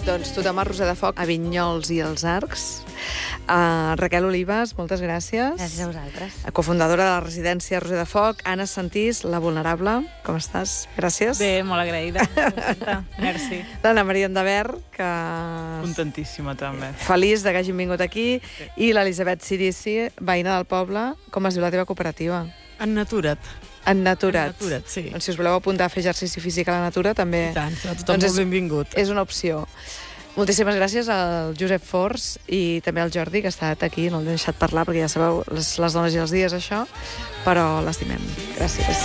Doncs tothom a Roser de Foc, a Vinyols i els Arcs. Raquel Olives, moltes gràcies. Gràcies a vosaltres. Cofundadora de la residència Roser de Foc. Anna Santís, la vulnerable. Com estàs? Gràcies. Bé, molt agraïda. Merci. L'Anna Maria Endavert, que... Contentíssima, també. Feliç que hagin vingut aquí. I l'Elisabet Sirici, veïna del poble. Com es diu la teva cooperativa? En Natura't. En Natura't. En Natura't, sí. Doncs si us voleu apuntar a fer exercici físic a la natura, també... I tant, tothom molt benvingut. És una opció. Moltíssimes gràcies al Josep Forns i també al Jordi, que ha estat aquí, no l'he deixat parlar, perquè ja sabeu, les dones i els dies, això, però l'estimem. Gràcies.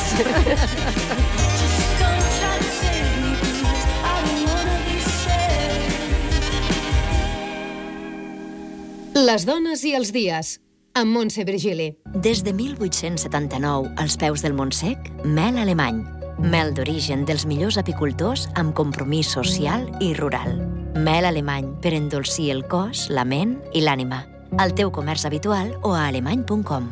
Les dones i els dies, amb Montse Virgili. Des de 1879, als peus del Montsec, mel alemany. Mel d'origen dels millors apicultors amb compromís social i rural. Mel alemany per endolcir el cos, la ment i l'ànima. Al teu comerç habitual o a alemany.com.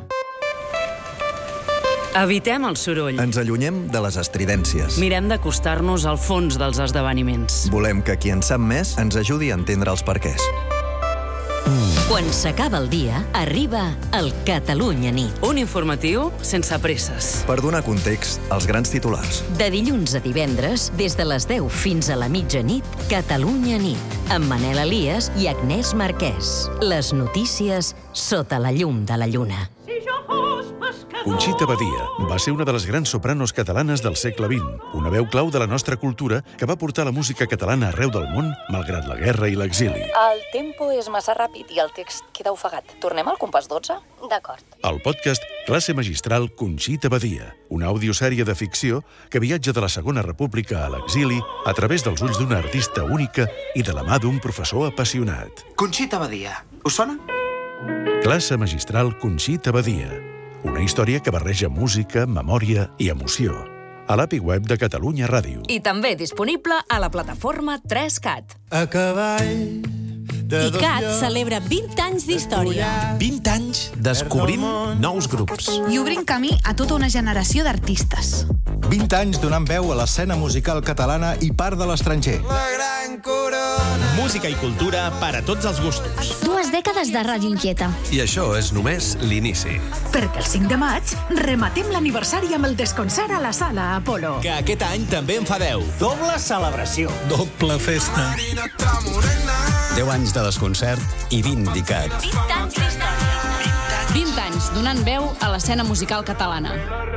Evitem el soroll. Ens allunyem de les estridències. Mirem d'acostar-nos al fons dels esdeveniments. Volem que qui en sap més ens ajudi a entendre els perquès. Quan s'acaba el dia, arriba el Catalunya Nit. Un informatiu sense presses. Per donar context als grans titulars. De dilluns a divendres, des de les 10 fins a la mitjanit, Catalunya Nit, amb Manel Elias i Agnès Marquès. Les notícies sota la llum de la lluna. Conxita Badia va ser una de les grans sopranos catalanes del segle XX, una veu clau de la nostra cultura que va portar la música catalana arreu del món, malgrat la guerra i l'exili. El tempo és massa ràpid i el text queda ofegat. Tornem al compàs 12? D'acord. El podcast Classe Magistral Conxita Badia, una audiosèrie de ficció que viatja de la Segona República a l'exili a través dels ulls d'una artista única i de la mà d'un professor apassionat. Conxita Badia, us sona? Classe Magistral Conxita Badia, una història que barreja música, memòria i emoció. A l'API web de Catalunya Ràdio. I també disponible a la plataforma 3CAT. A cavall de ICAT celebra 20 anys d'història. 20 anys descobrint nous grups. I obrint camí a tota una generació d'artistes. 20 anys donant veu a l'escena musical catalana i part de l'estranger. La gran corona. Música i cultura per a tots els gustos. 2 dècades de Ràdio Inquieta. I això és només l'inici. Perquè el 5 de maig rematem l'aniversari amb el desconcert a la Sala Apolo. Que aquest any també en fa 10. Doble celebració. Doble festa. 10 anys de desconcert i 20 d'ICAT. 20 anys d'història. 20 anys donant veu a l'escena musical catalana.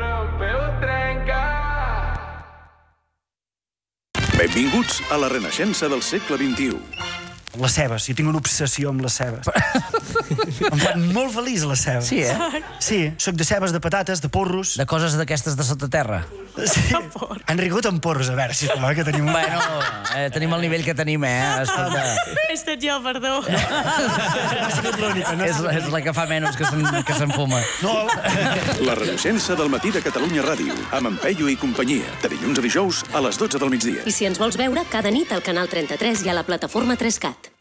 Benvinguts a la renaixença del segle XXI. Les cebes, jo tinc una obsessió amb les cebes. Em fan molt feliç les cebes. Sí, eh? Sí, soc de cebes, de patates, de porros. De coses d'aquestes de sota terra. Sí. Han rigut amb porros, a veure, sisplau, que tenim... Bueno, tenim el nivell que tenim, escolta. He estat jo, perdó. És la que fa menys que s'enfuma. No. La renaixença del matí de Catalunya Ràdio, amb en Peyu i companyia, de dilluns a dijous a les 12 del migdia. I si ens vols veure, cada nit al canal 33 i a la plataforma 3CAT.